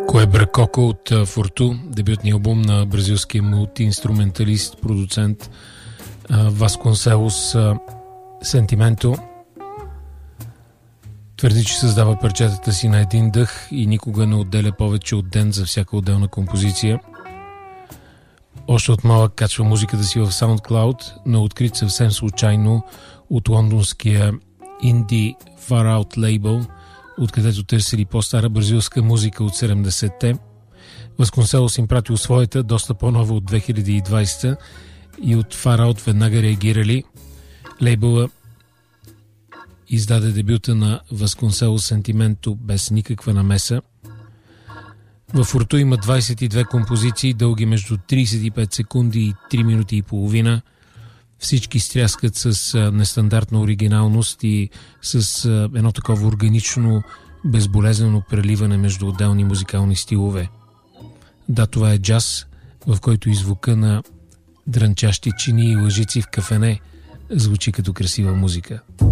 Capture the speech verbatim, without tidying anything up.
Коко от Форту, дебютния албум на бразилския мултиинструменталист, продуцент Васконселос Сентименто. Твърди, че създава парчетата си на един дъх и никога не отделя повече от ден за всяка отделна композиция. Още от малък качва музиката си в SoundCloud, но открит съвсем случайно от лондонския Indie Far Out лейбъл, откъдето търсили по-стара бразилска музика от седемдесетте. Васконселос им пратил своята, доста по-нова от две хиляди и двадесета, и от Far Out веднага реагирали. Лейбъла издаде дебюта на Васконселос Сентименто без никаква намеса. Във Форту има двадесет и две композиции, дълги между тридесет и пет секунди и три минути и половина. Всички стряскат с нестандартна оригиналност и с едно такова органично, безболезнено преливане между отделни музикални стилове. Да, това е джаз, в който и звука на дрънчащи чини и лъжици в кафене звучи като красива музика.